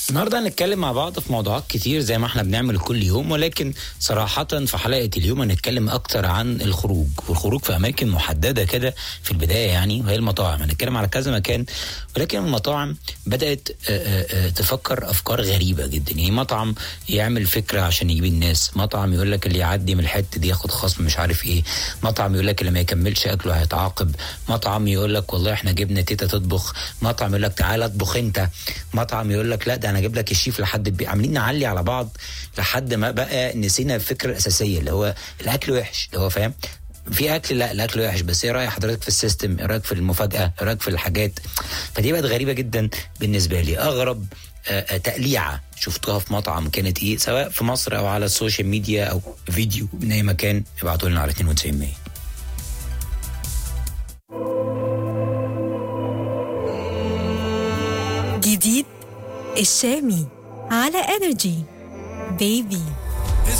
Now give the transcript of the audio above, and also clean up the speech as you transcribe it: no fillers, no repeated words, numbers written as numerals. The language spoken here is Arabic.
النهارده هنتكلم مع بعض في موضوعات كتير زي ما احنا بنعمل كل يوم، ولكن صراحة في حلقة اليوم هنتكلم أكتر عن الخروج، والخروج في أماكن محددة كده في البداية يعني، وهي المطاعم. هنتكلم على كذا مكان، ولكن المطاعم بدأت تفكر أفكار غريبة جدا. يعني مطعم يعمل فكرة عشان يجيب الناس، مطعم يقول لك اللي يعدي من الحتة دي ياخد خصم مش عارف إيه، مطعم يقول لك اللي ما يكملش أكله هيتعاقب، مطعم يقول لك والله إحنا جبنا تيتا تطبخ، مطعم يقول لك تعالى اطبخ أنت، مطعم يقول لك لا ده انا اجيب لك الشيف لحد البيت. عاملين نعلي على بعض لحد ما بقى نسينا الفكره الاساسيه اللي هو الاكل وحش، اللي هو فاهم في اكل، لا الاكل وحش، بس ايه رايك حضرتك في السيستم، ايه رايك في المفاجاه، ايه رايك في الحاجات. فدي بقت غريبه جدا بالنسبه لي. اغرب تقليعه شفتوها في مطعم كانت ايه، سواء في مصر او على السوشيال ميديا او فيديو من اي مكان؟ ابعتوا لنا على 92. جديد الشامي على انرجي بيبي.